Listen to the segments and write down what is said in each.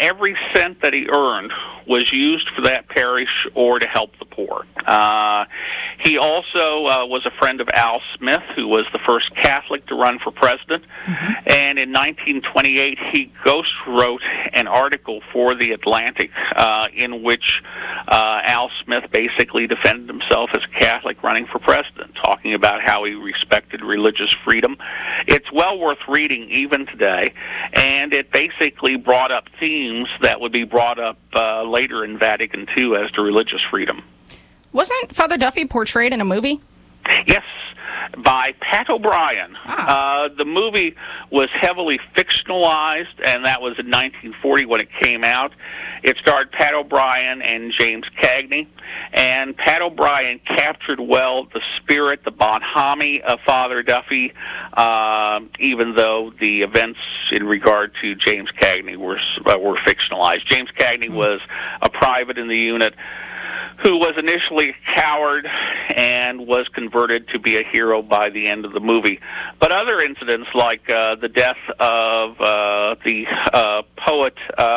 every cent that he earned was used for that parish or to help the poor. He also was a friend of Al Smith, who was the first Catholic to run for president. And in 1928, he ghost wrote an article for The Atlantic in which Al Smith basically defended himself as a Catholic running for president, talking about how he respected religious freedom. It's well worth reading even today, and it basically brought up themes that would be brought up later in Vatican II as to religious freedom. Wasn't Father Duffy portrayed in a movie? Yes, by Pat O'Brien. The movie was heavily fictionalized, and that was in 1940 when it came out. It starred Pat O'Brien and James Cagney, and Pat O'Brien captured well the spirit, the bonhomie of Father Duffy, even though the events in regard to James Cagney were fictionalized. James Cagney was a private in the unit who was initially a coward and was converted to be a hero by the end of the movie. But other incidents, like the death of the poet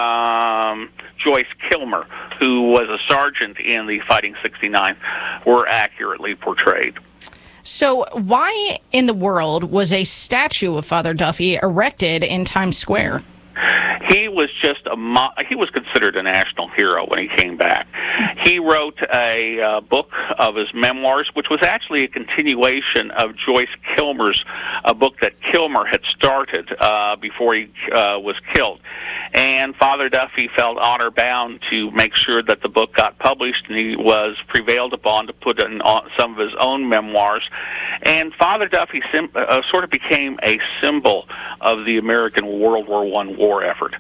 Joyce Kilmer, who was a sergeant in the Fighting 69th, were accurately portrayed. So why in the world was a statue of Father Duffy erected in Times Square? He was he was considered a national hero when he came back. He wrote a book of his memoirs, which was actually a continuation of Joyce Kilmer's book that Kilmer had started before he was killed. And Father Duffy felt honor-bound to make sure that the book got published, and he was prevailed upon to put in some of his own memoirs. And Father Duffy sort of became a symbol of the American World War I war effort.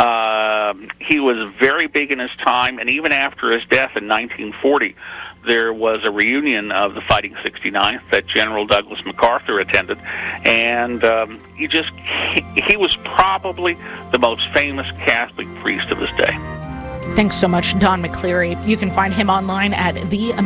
He was very big in his time, and even after his death in 1940, there was a reunion of the Fighting 69th that General Douglas MacArthur attended, and he was probably the most famous Catholic priest of his day. Thanks so much, Don McCleary. You can find him online at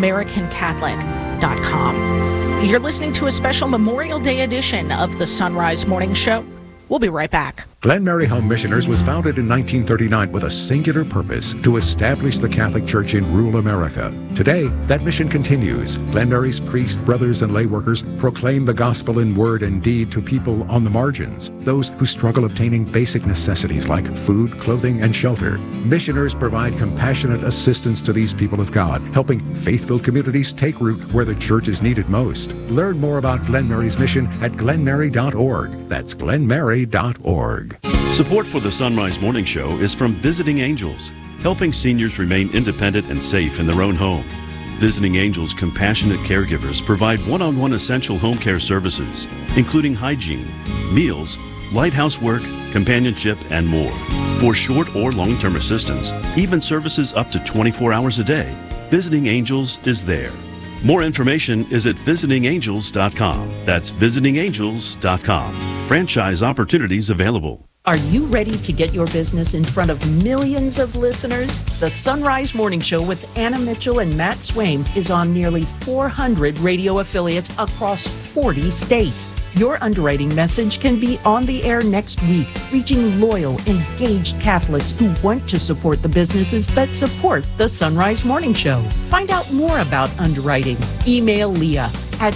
theamericancatholic.com. You're listening to a special Memorial Day edition of the Sunrise Morning Show. We'll be right back. Glen Mary Home Missioners was founded in 1939 with a singular purpose: to establish the Catholic Church in rural America. Today, that mission continues. Glen Mary's priests, brothers, and lay workers proclaim the gospel in word and deed to people on the margins, those who struggle obtaining basic necessities like food, clothing, and shelter. Missioners provide compassionate assistance to these people of God, helping faith-filled communities take root where the church is needed most. Learn more about Glen Mary's mission at glenmary.org. That's glenmary.org. Support for the Sunrise Morning Show is from Visiting Angels, helping seniors remain independent and safe in their own home. Visiting Angels compassionate caregivers provide one-on-one essential home care services, including hygiene, meals, light housework, companionship, and more. For short or long-term assistance, even services up to 24 hours a day, Visiting Angels is there. More information is at visitingangels.com. That's visitingangels.com. Franchise opportunities available. Are you ready to get your business in front of millions of listeners? The Sunrise Morning Show with Anna Mitchell and Matt Swaim is on nearly 400 radio affiliates across 40 states. Your underwriting message can be on the air next week, reaching loyal, engaged Catholics who want to support the businesses that support the Sunrise Morning Show. Find out more about underwriting. Email Leah at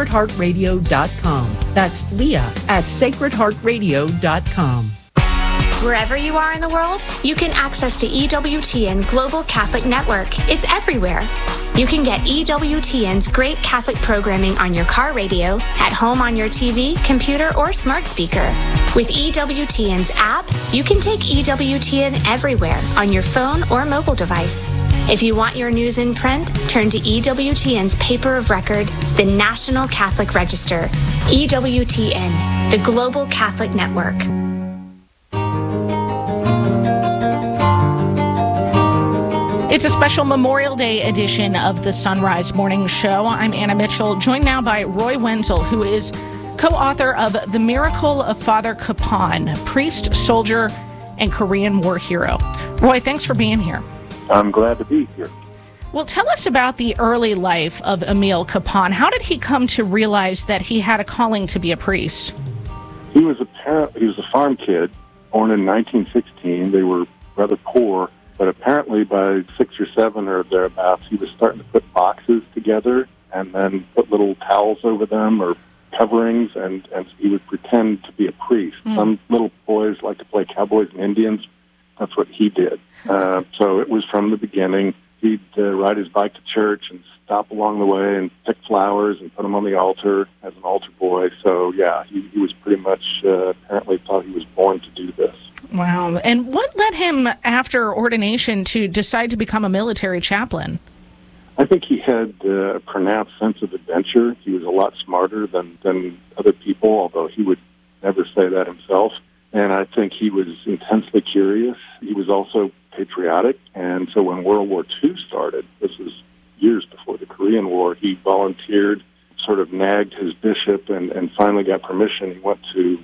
sacredheartradio.com. That's Leah at sacredheartradio.com. Wherever you are in the world, you can access the EWTN Global Catholic Network. It's everywhere. You can get EWTN's great Catholic programming on your car radio, at home on your TV, computer, or smart speaker. With EWTN's app, you can take EWTN everywhere on your phone or mobile device. If you want your news in print, turn to EWTN's paper of record, the National Catholic Register. EWTN, the Global Catholic Network. It's a special Memorial Day edition of the Sunrise Morning Show. I'm Anna Mitchell, joined now by Roy Wenzel, who is co-author of The Miracle of Father Kapan, priest, soldier, and Korean war hero. Roy, thanks for being here. I'm glad to be here. Well, tell us about the early life of Emil Kapan. How did he come to realize that he had a calling to be a priest? He was a farm kid, born in 1916. They were rather poor. But apparently by 6 or 7 or thereabouts, he was starting to put boxes together and then put little towels over them or coverings, and he would pretend to be a priest. Some little boys like to play cowboys and Indians. That's what he did. So it was from the beginning. He'd ride his bike to church and stop along the way and pick flowers and put them on the altar as an altar boy. So, yeah, he was pretty much apparently thought he was born to do this. Wow. And what led him, after ordination, to decide to become a military chaplain? I think he had a pronounced sense of adventure. He was a lot smarter than other people, although he would never say that himself. And I think he was intensely curious. He was also patriotic. And so when World War II started, this was years before the Korean War, he volunteered, sort of nagged his bishop, and finally got permission. He went to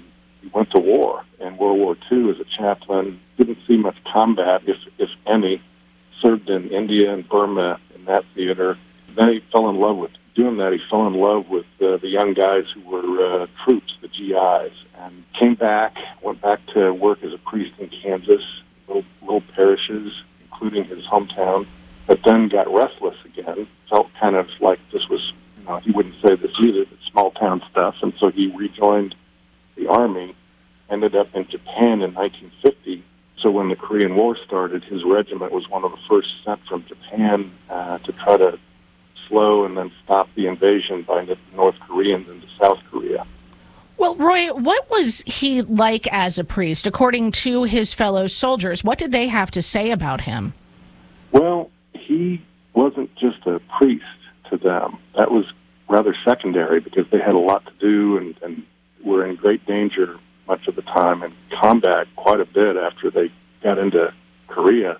war in World War II as a chaplain. Didn't see much combat, if any. Served in India and Burma in that theater. Then he fell in love with doing that. He fell in love with the young guys who were troops, the GIs, and came back, went back to work as a priest in Kansas, little parishes, including his hometown, but then got restless again, felt kind of like this was, he wouldn't say this either, but small town stuff, and so he rejoined the Army, ended up in Japan in 1950. So when the Korean War started, his regiment was one of the first sent from Japan to try to slow and then stop the invasion by the North Koreans into South Korea. Well, Roy, what was he like as a priest, according to his fellow soldiers? What did they have to say about him? Well, he wasn't just a priest to them. That was rather secondary because they had a lot to do and were in great danger much of the time and combat quite a bit after they got into Korea.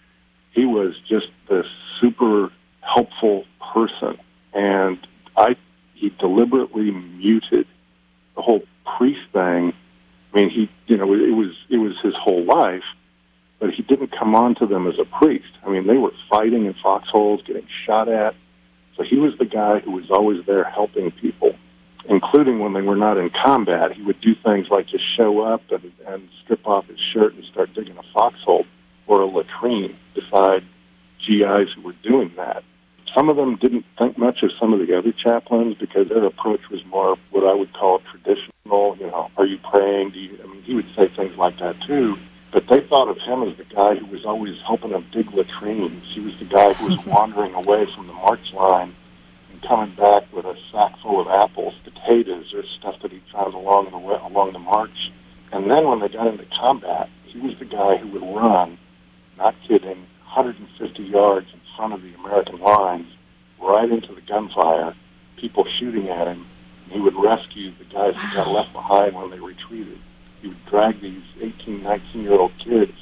He was just this super helpful person, and he deliberately muted the whole priest thing. I mean, it was his whole life, but he didn't come on to them as a priest. I mean, they were fighting in foxholes, getting shot at. So he was the guy who was always there helping people, including when they were not in combat. He would do things like just show up and strip off his shirt and start digging a foxhole or a latrine beside GIs who were doing that. Some of them didn't think much of some of the other chaplains because their approach was more what I would call traditional, are you praying? He would say things like that too, but they thought of him as the guy who was always helping them dig latrines. He was the guy who was wandering away from the march line coming back with a sack full of apples, potatoes, or stuff that he found along the march. And then when they got into combat, he was the guy who would run, not kidding, 150 yards in front of the American lines, right into the gunfire, people shooting at him. And he would rescue the guys who got left behind when they retreated. He would drag these 18, 19-year-old kids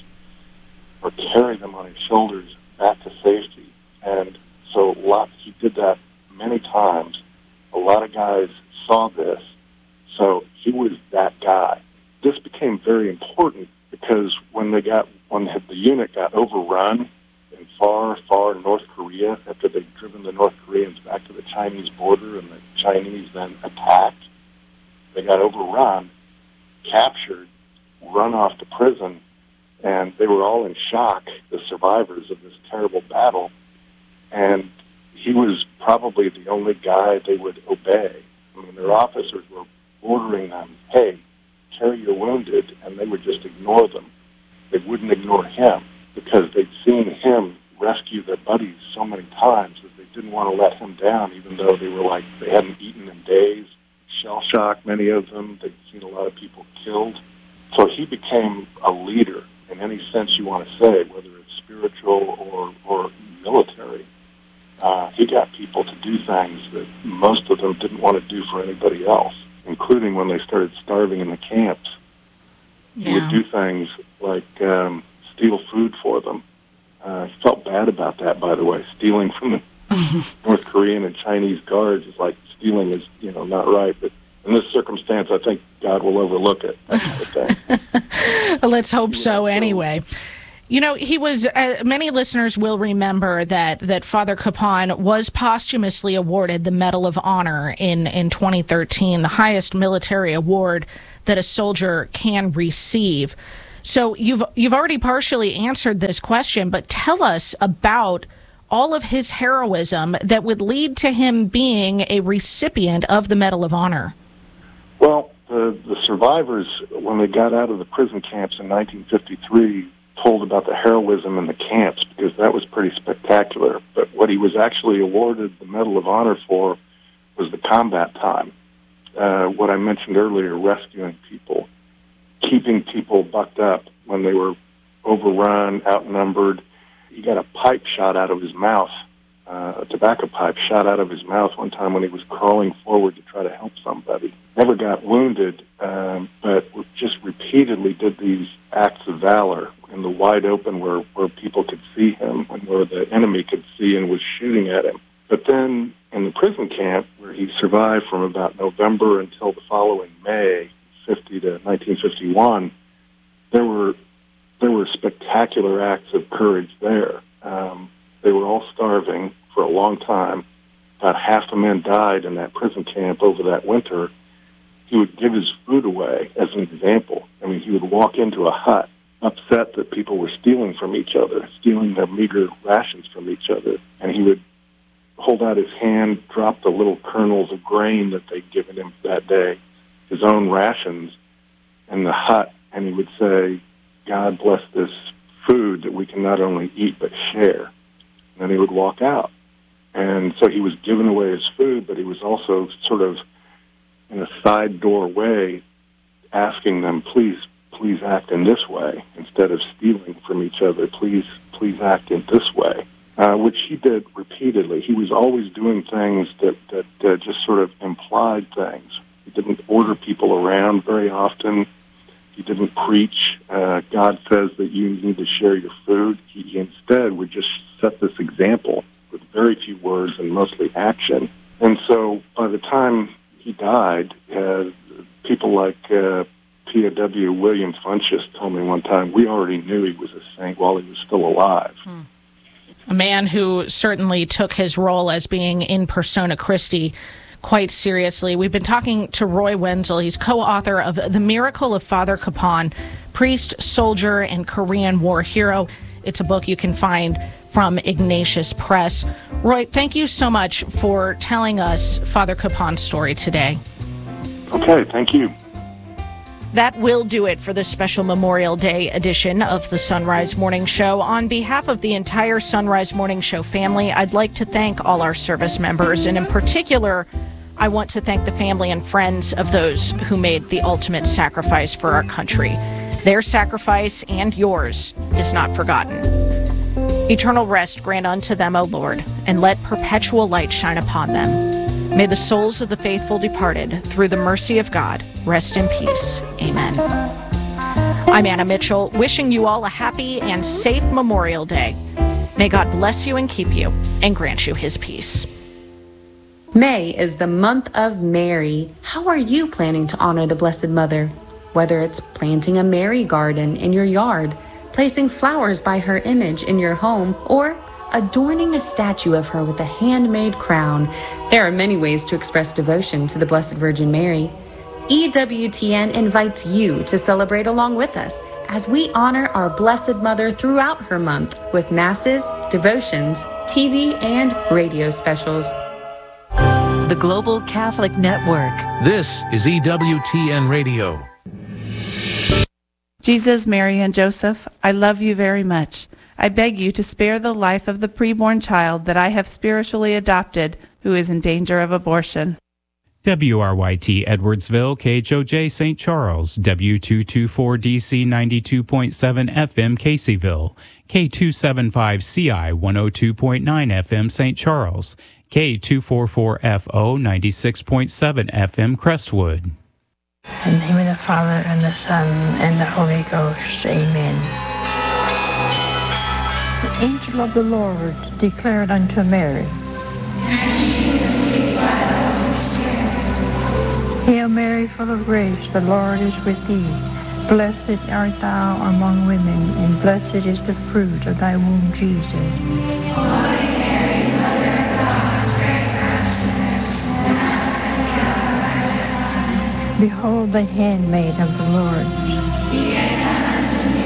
or carry them on his shoulders back to safety. And so he did that many times. A lot of guys saw this, so he was that guy. This became very important because when the unit got overrun in far North Korea, after they'd driven the North Koreans back to the Chinese border and the Chinese then attacked, they got overrun, captured, run off to prison, and they were all in shock, the survivors of this terrible battle, and he was probably the only guy they would obey. I mean, their officers were ordering them, hey, carry your wounded, and they would just ignore them. They wouldn't ignore him because they'd seen him rescue their buddies so many times that they didn't want to let him down, even though they hadn't eaten in days, shell-shocked, many of them. They'd seen a lot of people killed. So he became a leader in any sense you want to say, whether it's spiritual or military. He got people to do things that most of them didn't want to do for anybody else, including when they started starving in the camps. Yeah. He would do things like steal food for them. He felt bad about that, by the way. Stealing from the North Korean and Chinese guards is like stealing is, not right. But in this circumstance, I think God will overlook it. That kind of thing. Well, let's hope so anyway. He was, many listeners will remember that Father Capon was posthumously awarded the Medal of Honor in 2013, the highest military award that a soldier can receive. So you've already partially answered this question, but tell us about all of his heroism that would lead to him being a recipient of the Medal of Honor. Well, the survivors, when they got out of the prison camps in 1953, told about the heroism in the camps, because that was pretty spectacular. But what he was actually awarded the Medal of Honor for was the combat time. What I mentioned earlier, rescuing people, keeping people bucked up when they were overrun, outnumbered. He got a pipe shot out of his mouth, a tobacco pipe shot out of his mouth one time when he was crawling forward to try to help somebody. Never got wounded, but just repeatedly did these acts of valor in the wide open where people could see him and where the enemy could see and was shooting at him. But then in the prison camp, where he survived from about November until the following May, 1951, there were spectacular acts of courage there. They were all starving for a long time. About half the men died in that prison camp over that winter. He would give his food away as an example. I mean, he would walk into a hut, upset that people were stealing from each other, stealing their meager rations from each other, and he would hold out his hand, drop the little kernels of grain that they'd given him that day, his own rations, in the hut, and he would say, "God bless this food that we can not only eat but share." And then he would walk out. And so he was giving away his food, but he was also sort of in a side door way asking them, please act in this way. Instead of stealing from each other, please act in this way, which he did repeatedly. He was always doing things that just sort of implied things. He didn't order people around very often. He didn't preach, God says that you need to share your food. He instead would just set this example with very few words and mostly action. And so by the time he died, people like P.W. William Funchess told me one time, we already knew he was a saint while he was still alive. A man who certainly took his role as being in persona Christi quite seriously. We've been talking to Roy Wenzel. He's co-author of The Miracle of Father Kapan, Priest, Soldier, and Korean War Hero. It's a book you can find from Ignatius Press. Roy, thank you so much for telling us Father Kapan's story today. Okay, thank you. That will do it for this special Memorial Day edition of the Sunrise Morning Show. On behalf of the entire Sunrise Morning Show family, I'd like to thank all our service members, and in particular, I want to thank the family and friends of those who made the ultimate sacrifice for our country. Their sacrifice and yours is not forgotten. Eternal rest grant unto them, O Lord, and let perpetual light shine upon them. May the souls of the faithful departed, through the mercy of God, rest in peace. Amen. I'm Anna Mitchell, wishing you all a happy and safe Memorial Day. May God bless you and keep you, and grant you his peace. May is the month of Mary. How are you planning to honor the Blessed Mother? Whether it's planting a Mary garden in your yard, placing flowers by her image in your home, or adorning a statue of her with a handmade crown, there are many ways to express devotion to the Blessed Virgin Mary. EWTN invites you to celebrate along with us as we honor our Blessed Mother throughout her month with masses, devotions, TV, and radio specials. The Global Catholic Network. This is EWTN Radio. Jesus, Mary, and Joseph, I love you very much. I beg you to spare the life of the preborn child that I have spiritually adopted who is in danger of abortion. WRYT Edwardsville, KHOJ St. Charles, W224DC 92.7 FM Caseyville, K275CI 102.9 FM St. Charles, K244FO 96.7 FM Crestwood. In the name of the Father, and the Son, and the Holy Ghost. Amen. The angel of the Lord declared unto Mary, Hail Mary, full of grace, the Lord is with thee. Blessed art thou among women, and blessed is the fruit of thy womb, Jesus. Holy Mary, Mother of God, pray for us sinners, now and at the hour of our death. Behold the handmaid of the Lord. Be it done unto me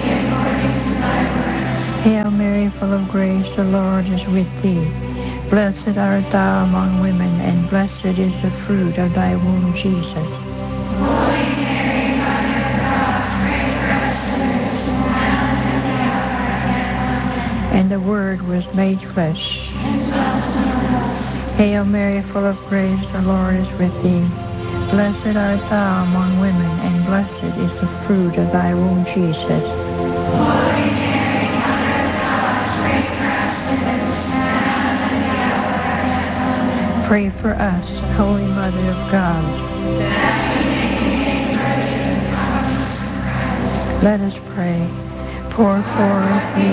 Hail Mary, full of grace, the Lord is with thee. Blessed art thou among women, and blessed is the fruit of thy womb, Jesus. Holy Mary, Mother of God, pray for us sinners, now and at the hour of death. And the Word was made flesh. And dwelt among us. Hail Mary, full of grace, the Lord is with thee. Blessed art thou among women, and blessed is the fruit of thy womb, Jesus. Holy Mary, Mother of God, pray for us sinners, now and at the hour of death. Amen. Pray for us, Holy Mother of God. That we may be made worthy of the promises of Christ. Let us pray. Pour forth, ye